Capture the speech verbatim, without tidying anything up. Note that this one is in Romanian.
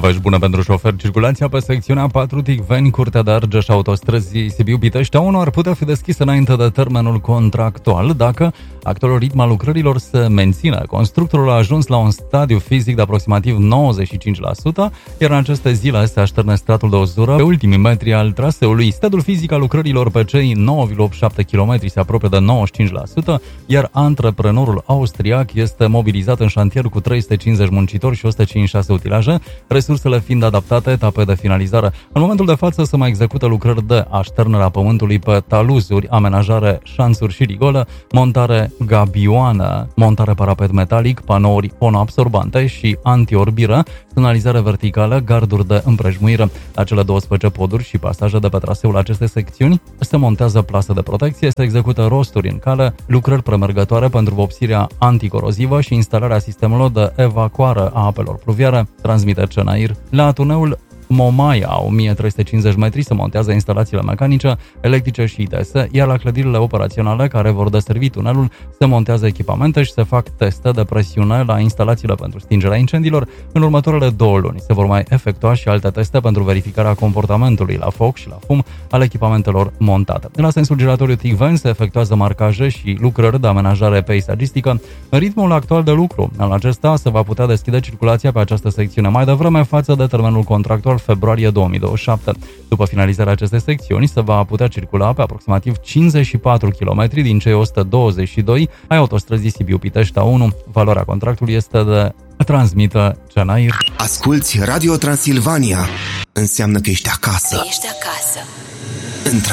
Vești bune pentru șofer. Circulația pe secțiunea patru Ticveni, Curtea de Argeș, autostrăzii Sibiu-Pitești unu ar putea fi deschisă înainte de termenul contractual dacă actualul ritm al lucrărilor se menține. Constructorul a ajuns la un stadiu fizic de aproximativ nouăzeci și cinci la sută, iar în aceste zile se așterne stratul de uzură pe ultimii metri al traseului. Stadiul fizic al lucrărilor pe cei nouă virgulă optzeci și șapte kilometri se apropie de nouăzeci și cinci la sută, iar antreprenorul austriac este mobilizat în șantier cu trei sute cincizeci muncitori și o sută cincizeci și șase utilaje, resursele fiind adaptate etape de finalizare. În momentul de față se mai execută lucrări de așternere a pământului pe taluzuri, amenajare șanțuri și rigolă, montare gabioană, montare parapet metalic, panouri fonoabsorbante și antiorbiră, semnalizare verticală, garduri de împrejmuire. La cele douăsprezece poduri și pasaje de pe traseul acestei secțiuni se montează plase de protecție, se execută rosturi în cale, lucrări premergătoare pentru vopsirea anticorozivă și instalarea sistemelor de evacuare a apelor pluviare, transmite Cenair. La turneul Momaia, o mie trei sute cincizeci metri, se montează instalațiile mecanice, electrice și I T S, iar la clădirile operaționale care vor deservi tunelul se montează echipamente și se fac teste de presiune la instalațiile pentru stingerea incendiilor. În următoarele două luni se vor mai efectua și alte teste pentru verificarea comportamentului la foc și la fum al echipamentelor montate. La sensul giratoriu Ticveni se efectuează marcaje și lucrări de amenajare peisagistică. În ritmul actual de lucru, în acesta se va putea deschide circulația pe această secțiune mai devreme față de termenul contractual februarie două mii douăzeci și șapte. După finalizarea acestei secțiuni, se va putea circula pe aproximativ cincizeci și patru kilometri din cei o sută douăzeci și doi ai autostrăzii Sibiu-Pitești unu. Valoarea contractului este de transmită Cenair. Asculți Radio Transilvania. Înseamnă că ești acasă. Ești acasă. Între